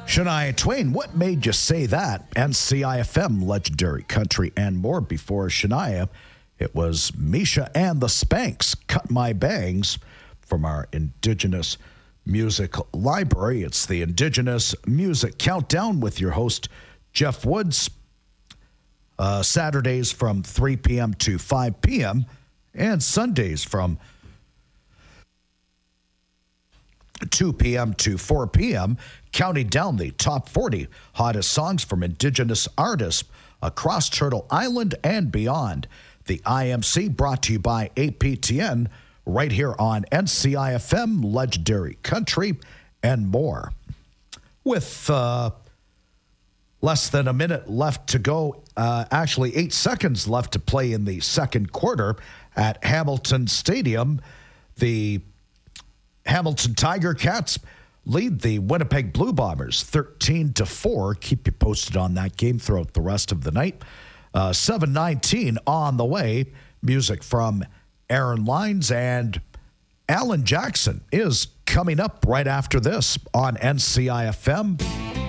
Shania Twain, what made you say that? NCIFM, legendary country and more. Before Shania, it was Misha and the Spanks, Cut My Bangs, from our Indigenous Music Library. It's the Indigenous Music Countdown with your host, Jeff Woods. Saturdays from 3 p.m. to 5 p.m. and Sundays from 2 p.m. to 4 p.m., counting down the top 40 hottest songs from Indigenous artists across Turtle Island and beyond. The IMC brought to you by APTN right here on NCIFM, legendary country and more. With less than a minute left to go, actually 8 seconds left to play in the second quarter at Hamilton Stadium, the Hamilton Tiger Cats lead the Winnipeg Blue Bombers 13-4. Keep you posted on that game throughout the rest of the night. 7:19 on the way. Music from Aaron Lines and Alan Jackson is coming up right after this on NCIFM.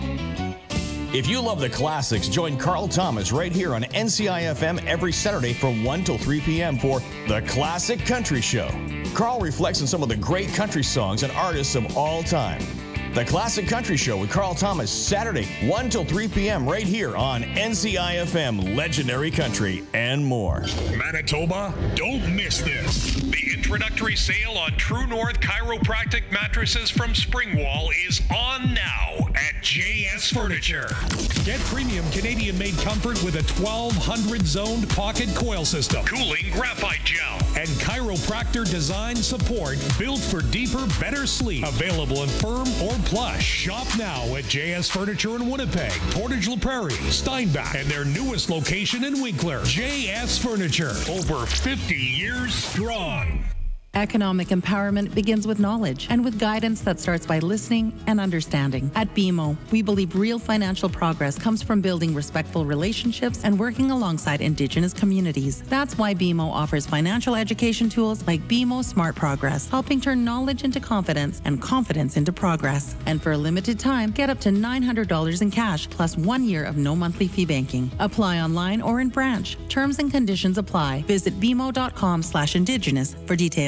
If you love the classics, join Carl Thomas right here on NCIFM every Saturday from 1 till 3 p.m. for The Classic Country Show. Carl reflects on some of the great country songs and artists of all time. The Classic Country Show with Carl Thomas, Saturday, 1 till 3 p.m. right here on NCIFM, legendary country and more. Manitoba, don't miss this. The introductory sale on True North Chiropractic mattresses from Springwall is on now at JS Furniture. Get premium Canadian-made comfort with a 1200 zoned pocket coil system, cooling graphite gel, and chiropractor design support built for deeper, better sleep. Available in firm or plush. Shop now at JS Furniture in Winnipeg, Portage La Prairie, Steinbach, and their newest location in Winkler. JS Furniture, over 50 years strong. Economic empowerment begins with knowledge and with guidance that starts by listening and understanding. At BMO, we believe real financial progress comes from building respectful relationships and working alongside Indigenous communities. That's why BMO offers financial education tools like BMO Smart Progress, helping turn knowledge into confidence and confidence into progress. And for a limited time, get up to $900 in cash plus 1 year of no monthly fee banking. Apply online or in branch. Terms and conditions apply. Visit bmo.com/Indigenous for details.